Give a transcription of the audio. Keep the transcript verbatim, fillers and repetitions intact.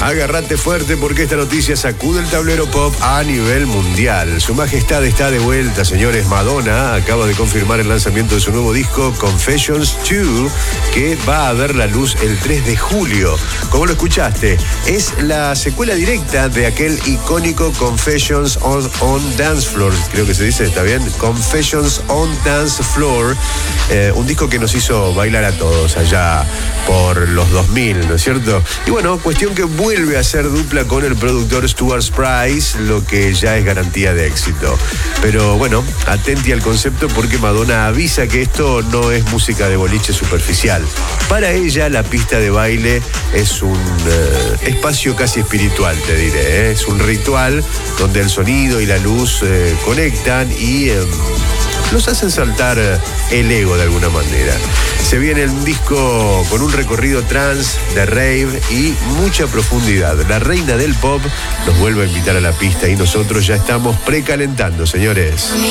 Agárrate fuerte porque esta noticia sacude el tablero pop a nivel mundial. Su majestad está de vuelta, señores. Madonna acaba de confirmar el lanzamiento de su nuevo disco Confessions dos, que va a ver la luz el tres de julio. Como lo escuchaste, es la secuela directa de aquel icónico Confessions on, on Dance Floor. Creo que se dice, ¿está bien? Confessions on Dance Floor. Eh, un disco que nos hizo bailar a todos allá por los dos mil, ¿no es cierto? Y bueno, cuestión que vuelve a hacer dupla con el productor Stuart Price, lo que ya es garantía de éxito. Pero bueno, atenti al concepto porque Madonna avisa que esto no es música de boliche superficial. Para ella, la pista de baile es un eh, espacio casi espiritual, te diré. ¿eh? Es un ritual donde el sonido y la luz eh, conectan y eh, los hacen saltar el ego de alguna manera. Se viene un disco con un recorrido trance, de rave y mucha profundidad. La reina del pop nos vuelve a invitar a la pista y nosotros ya estamos precalentando, señores.